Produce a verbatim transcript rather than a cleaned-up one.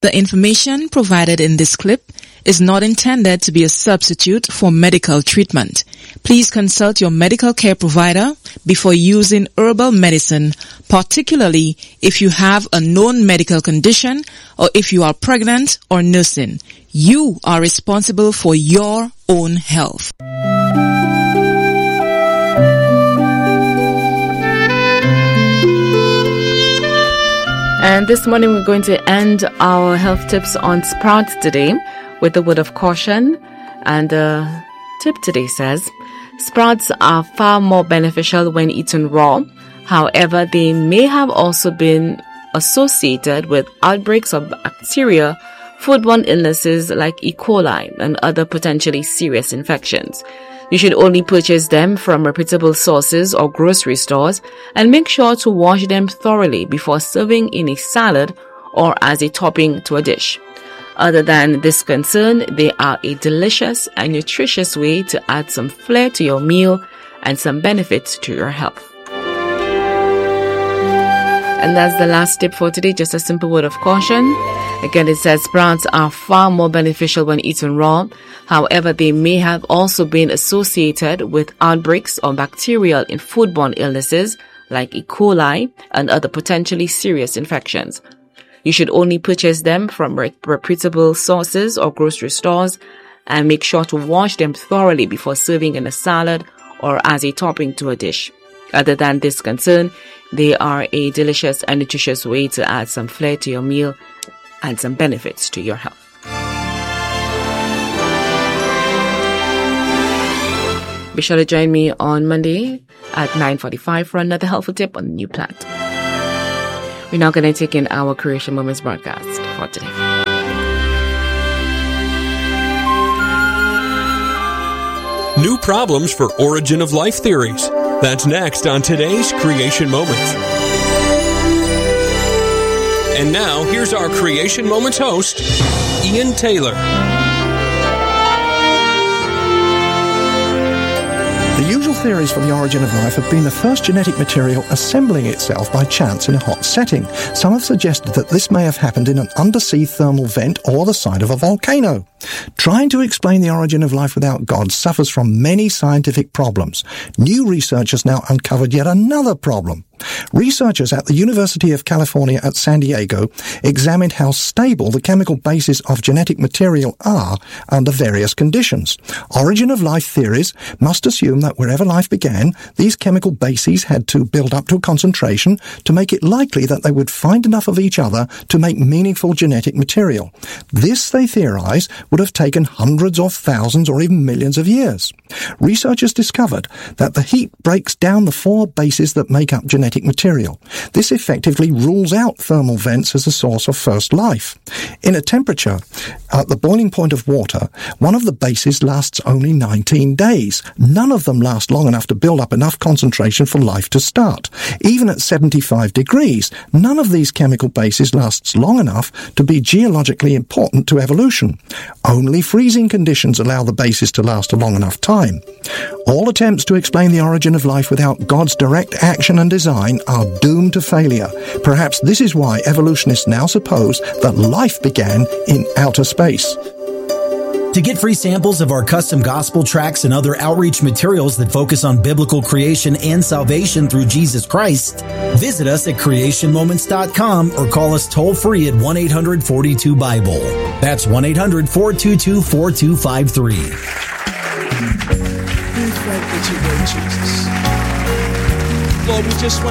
The information provided in this clip is not intended to be a substitute for medical treatment. Please consult your medical care provider before using herbal medicine, particularly if you have a known medical condition or if you are pregnant or nursing. You are responsible for your own health. And this morning we're going to end our health tips on sprouts today with a word of caution. And the tip today says, sprouts are far more beneficial when eaten raw. However, they may have also been associated with outbreaks of bacteria, foodborne illnesses like E. coli, and other potentially serious infections. You should only purchase them from reputable sources or grocery stores and make sure to wash them thoroughly before serving in a salad or as a topping to a dish. Other than this concern, they are a delicious and nutritious way to add some flair to your meal and some benefits to your health. And that's the last tip for today, just a simple word of caution. Again, it says sprouts are far more beneficial when eaten raw. However, they may have also been associated with outbreaks of bacterial and foodborne illnesses like E. coli and other potentially serious infections. You should only purchase them from reputable sources or grocery stores and make sure to wash them thoroughly before serving in a salad or as a topping to a dish. Other than this concern, they are a delicious and nutritious way to add some flair to your meal and some benefits to your health. Be sure to join me on Monday at nine forty-five for another helpful tip on the new plant. We're now going to take in our Creation Moments broadcast for today. New problems for origin of life theories. That's next on today's Creation Moments. And now, here's our Creation Moments host, Ian Taylor. The usual theories for the origin of life have been the first genetic material assembling itself by chance in a hot setting. Some have suggested that this may have happened in an undersea thermal vent or the side of a volcano. Trying to explain the origin of life without God suffers from many scientific problems. New research has now uncovered yet another problem. Researchers at the University of California at San Diego examined how stable the chemical bases of genetic material are under various conditions. Origin of life theories must assume that wherever life began, these chemical bases had to build up to a concentration to make it likely that they would find enough of each other to make meaningful genetic material. This, they theorize, would have taken hundreds of thousands or even millions of years. Researchers discovered that the heat breaks down the four bases that make up genetic material. This effectively rules out thermal vents as a source of first life. In a temperature at the boiling point of water, one of the bases lasts only nineteen days. None of them last long enough to build up enough concentration for life to start. Even at seventy-five degrees, none of these chemical bases lasts long enough to be geologically important to evolution. Only freezing conditions allow the bases to last a long enough time. All attempts to explain the origin of life without God's direct action and design are doomed to failure. Perhaps this is why evolutionists now suppose that life began in outer space. To get free samples of our custom gospel tracts and other outreach materials that focus on biblical creation and salvation through Jesus Christ, visit us at creation moments dot com or call us toll free at one eight hundred four two Bible. That's one eight hundred four two two four two five three. We thank you, Jesus. Lord, we just want